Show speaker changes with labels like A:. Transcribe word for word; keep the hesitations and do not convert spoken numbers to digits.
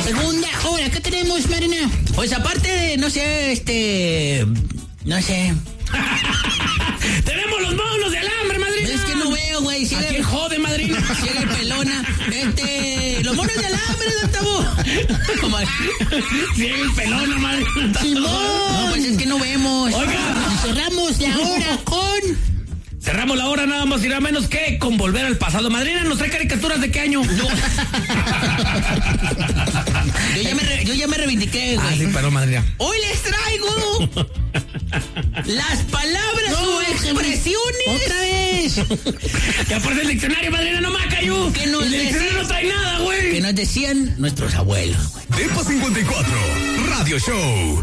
A: Segunda hora, ¿qué tenemos, Marina? Pues aparte de, no sé, este... No sé...
B: ¡Tenemos los monos de alambre, madrina!
A: Es que no veo, güey.
B: ¿A quién jode, madrina?
A: Sigue pelona. Este... Los monos de alambre, Tabú.
B: Sí, pelona, madrina.
A: Simón. No, pues es que no vemos.
B: Oiga.
A: Y cerramos la hora con...
B: Cerramos la hora nada más y nada menos que con Volver al Pasado. Madrina, ¿nos trae caricaturas de qué año?
A: No. yo, ya me re, yo ya me reivindiqué, güey.
B: Ah, sí, pero madrina.
A: Hoy les traigo las palabras
B: no,
A: o expresiones.
B: Otra vez. Ya por el diccionario, madrina, no me cayó.
A: Que nos
B: el
A: decían,
B: diccionario no trae nada, güey.
A: Que nos decían nuestros abuelos, güey.
C: Depa cincuenta y cuatro, Radio Show.